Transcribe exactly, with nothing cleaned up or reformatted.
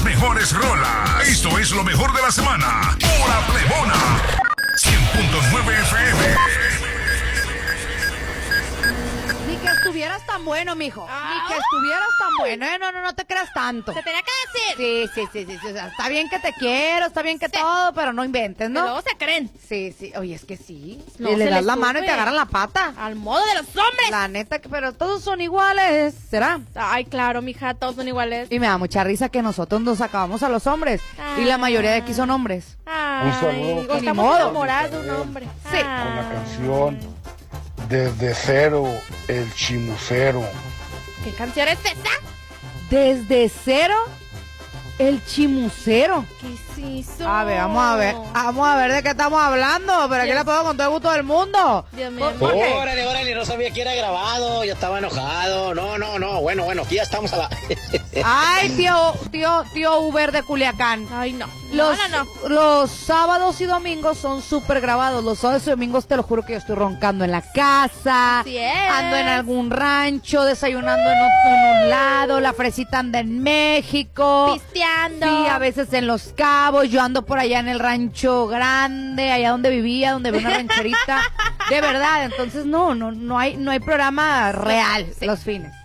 mejores rolas. Esto es lo mejor de la semana. Hora Plebona. cien punto nueve F M. Ni que estuvieras tan bueno, mijo. Ah. Ni que estuvieras tan bueno. Eh, no, no, no te creas tanto. Se tenía que decir. Sí, sí, sí, sí, sí. O sea, está bien que te quiero, está bien que Sí. todo, pero no inventes, Que ¿no? luego se creen. Sí, sí. Oye, es que sí. No y le se das les la mano y sube. te agarran la pata. Al modo de los hombres. La neta, que pero todos son iguales. ¿Será? Ay, claro, mija, todos son iguales. Y me da mucha risa que nosotros nos acabamos a los hombres. Y la mayoría de aquí son hombres. Ay, Un saludo. digo, Ni estamos modo. enamorados de un hombre. Sí. Ah. Con la canción Desde Cero, el Chimucero. ¿Qué canción es esa? Desde cero, el chimucero. ¿Qué es eso? A ver, vamos a ver. Vamos a ver de qué estamos hablando. Pero aquí Dios. le puedo con todo el gusto del mundo. Dios mío. ¿Por qué? Órale, órale, no sabía que era grabado, yo estaba enojado. No, no, no, bueno, bueno, aquí ya estamos a la... Ay, tío, tío, tío Uber de Culiacán. Ay, no. Los, no, no, no. los sábados y domingos son súper grabados. Los sábados y domingos te lo juro que yo estoy roncando en la casa. Así es. Ando en algún rancho, desayunando en, otro- en un lado. La fresita anda en México. Pisteando. Sí, a veces en Los Cabos. Yo ando por allá en el rancho grande, allá donde vivía, donde vi una rancherita. De verdad, entonces no, no, no hay, no hay programa real los fines.